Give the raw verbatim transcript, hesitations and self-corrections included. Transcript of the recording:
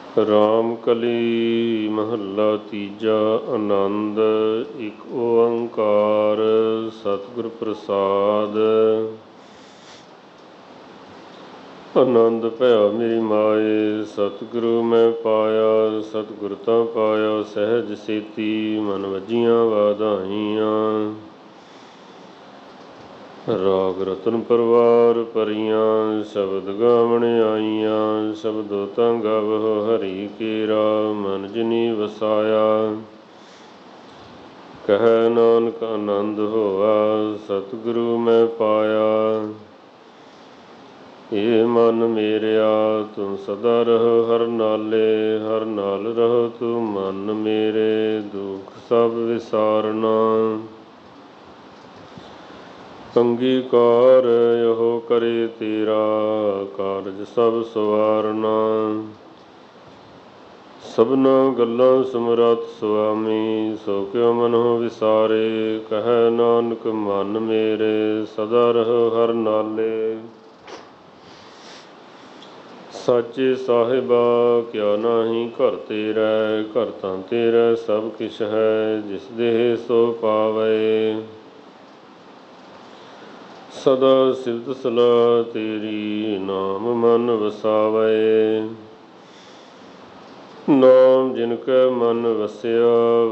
ਰਾਮ ਕਲੀ ਮਹੱਲਾ ਤੀਜਾ। ਆਨੰਦ ਇੱਕ ਓੰਕਾਰ ਸਤਿਗੁਰ ਪ੍ਰਸਾਦ। ਆਨੰਦ ਭਇਆ ਮੇਰੀ ਮਾਏ ਸਤਿਗੁਰੂ ਮੈਂ ਪਾਇਆ। ਸਤਿਗੁਰ ਤਾਂ ਪਾਇਆ ਸਹਿਜ ਸੇਤੀ ਮਨ ਵੱਜੀਆਂ ਵਾਧਾਈਆਂ। ਰਾਗ ਰਤਨ ਪਰਵਾਰ ਭਰੀਆਂ ਸ਼ਬਦ ਗਾਵਣ ਆਈਆਂ। ਸ਼ਬਦੋ ਤਾਂ ਗਾਵਹੁ ਹਰੀ ਕੇਰਾ ਮਨ ਜਿਨੀ ਵਸਾਇਆ। ਕਹਿ ਨਾਨਕ ਆਨੰਦ ਹੋਆ ਸਤਿਗੁਰੂ ਮੈਂ ਪਾਇਆ। ਏ ਮਨ ਮੇਰਿਆ ਤੂੰ ਸਦਾ ਰਹੋ ਹਰ ਨਾਲੇ। ਹਰ ਨਾਲ ਰਹੋ ਤੂੰ ਮਨ ਮੇਰੇ ਦੁਖ ਸਭ ਵਿਸਾਰਨਾ। ਅੰਗੀਕਾਰ ਇਹੋ ਕਰੇ ਤੇਰਾ ਕਾਰਜ ਸਭ ਸਵਾਰਨਾ। ਸਭਨਾ ਗੱਲਾਂ ਸਮਰੱਥ ਸੁਆਮੀ ਸੋ ਕਿਉ ਮਨਹੁ ਵਿਸਾਰੇ। ਕਹਿ ਨਾਨਕ ਮਨ ਮੇਰੇ ਸਦਾ ਰਹੋ ਹਰ ਨਾਲੇ। ਸਾਚੇ ਸਾਹਿਬਾ ਕਿਆ ਨਾਹੀ ਘਰ ਤੇਰੈ। ਘਰ ਤਾਂ ਤੇਰਾ ਸਭ ਕਿਛ ਹੈ ਜਿਸ ਦੇਹ ਸੋ ਪਾਵੈ। ਸਦਾ ਸਿਫਤ ਸਲਾਹ ਤੇਰੀ ਨਾਮ ਮਨ ਵਸਾਵੈ। ਨਾਮ ਜਿਨ ਕੈ ਮਨ ਵਸਿਆ